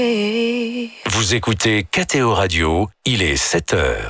Vous écoutez KTO Radio, il est 7h.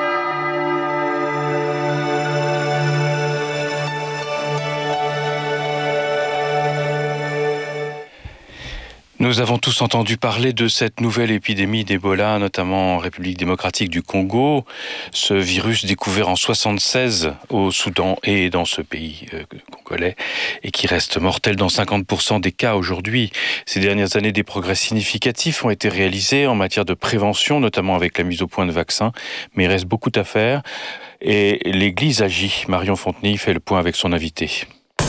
Nous avons tous entendu parler de cette nouvelle épidémie d'Ebola, notamment en République démocratique du Congo. Ce virus découvert en 1976 au Soudan et dans ce pays congolais et qui reste mortel dans 50% des cas aujourd'hui. Ces dernières années, des progrès significatifs ont été réalisés en matière de prévention, notamment avec la mise au point de vaccins, mais il reste beaucoup à faire. Et l'Église agit. Marion Fontenay fait le point avec son invité.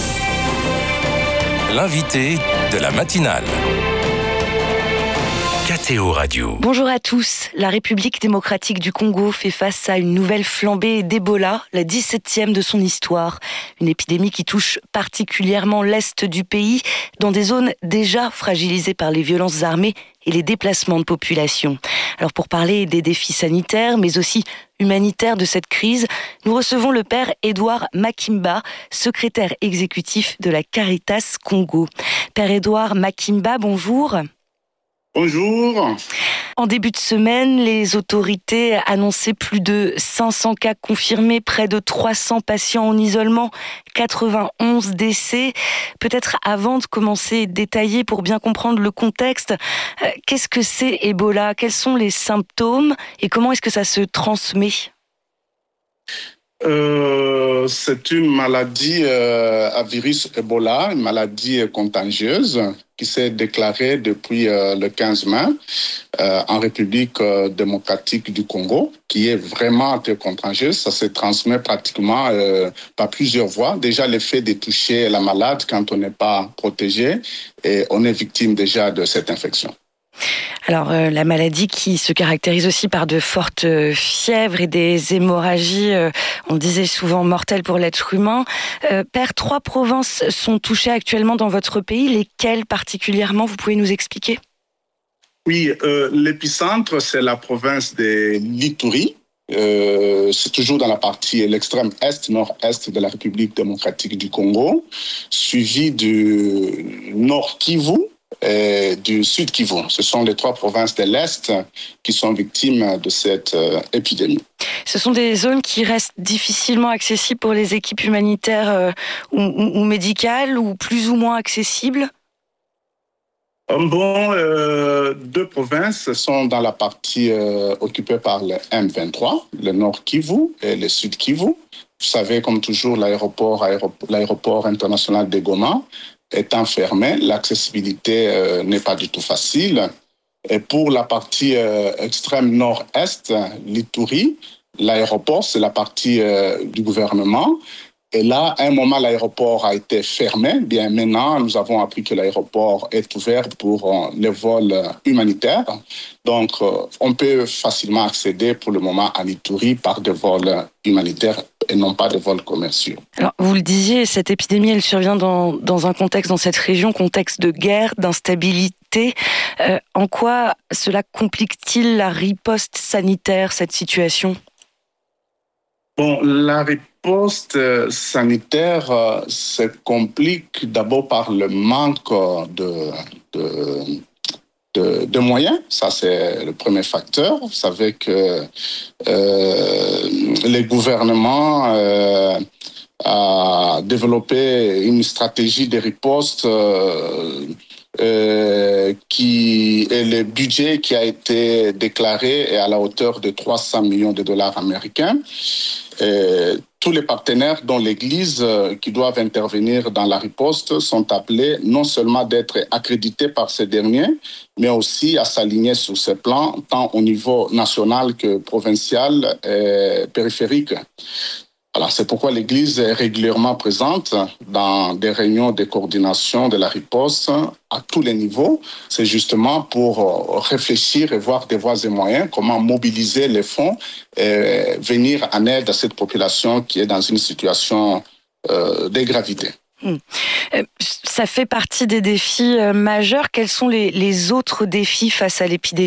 L'invité de la matinale. KTO Radio. Bonjour à tous. La République démocratique du Congo fait face à une nouvelle flambée d'Ebola, la 17e de son histoire. Une épidémie qui touche particulièrement l'est du pays, dans des zones déjà fragilisées par les violences armées et les déplacements de population. Alors pour parler des défis sanitaires, mais aussi humanitaires de cette crise, nous recevons le père Édouard Makimba, secrétaire exécutif de la Caritas Congo. Père Édouard Makimba, bonjour. Bonjour. En début de semaine, les autorités annonçaient plus de 500 cas confirmés, près de 300 patients en isolement, 91 décès. Peut-être avant de commencer à détailler pour bien comprendre le contexte, qu'est-ce que c'est Ebola ? Quels sont les symptômes et comment est-ce que ça se transmet ? C'est une maladie à virus Ebola, une maladie contagieuse qui s'est déclarée depuis le 15 mai en République démocratique du Congo, qui est vraiment très contagieuse. Ça se transmet pratiquement par plusieurs voies. Déjà, l'effet de toucher la malade quand on n'est pas protégé et on est victime déjà de cette infection. Alors, la maladie qui se caractérise aussi par de fortes fièvres et des hémorragies, on disait souvent mortelles pour l'être humain. Père, 3 provinces sont touchées actuellement dans votre pays. Lesquelles particulièrement, vous pouvez nous expliquer ? Oui, l'épicentre, c'est la province de l'Ituri. C'est toujours dans la partie l'extrême est, nord-est de la République démocratique du Congo, suivi du Nord Kivu et du Sud Kivu. Ce sont les 3 provinces de l'Est qui sont victimes de cette épidémie. Ce sont des zones qui restent difficilement accessibles pour les équipes humanitaires ou médicales, ou plus ou moins accessibles ? 2 provinces sont dans la partie occupée par le M23, le Nord Kivu et le Sud Kivu. Vous savez, comme toujours, l'aéroport international de Goma étant fermé, l'accessibilité n'est pas du tout facile. Et pour la partie extrême nord-est, l'Ituri, l'aéroport, c'est la partie du gouvernement. Et là, à un moment, l'aéroport a été fermé. Bien maintenant, nous avons appris que l'aéroport est ouvert pour les vols humanitaires. Donc, on peut facilement accéder pour le moment à l'Ituri par des vols humanitaires et non pas des vols commerciaux. Alors, vous le disiez, cette épidémie, elle survient dans un contexte, dans cette région, contexte de guerre, d'instabilité. En quoi cela complique-t-il la riposte sanitaire, cette situation ? La riposte sanitaire se complique d'abord par le manque de moyens. Ça, c'est le premier facteur. Vous savez que les gouvernements a développé une stratégie de riposte et le budget qui a été déclaré est à la hauteur de 300 millions de dollars américains. Tous les partenaires, dont l'Église, qui doivent intervenir dans la riposte, sont appelés non seulement d'être accrédités par ces derniers, mais aussi à s'aligner sur ces plans, tant au niveau national que provincial et périphérique. Alors, c'est pourquoi l'Église est régulièrement présente dans des réunions de coordination de la riposte à tous les niveaux. C'est justement pour réfléchir et voir des voies et moyens, comment mobiliser les fonds et venir en aide à cette population qui est dans une situation de gravité. Ça fait partie des défis majeurs. Quels sont les autres défis face à l'épidémie ?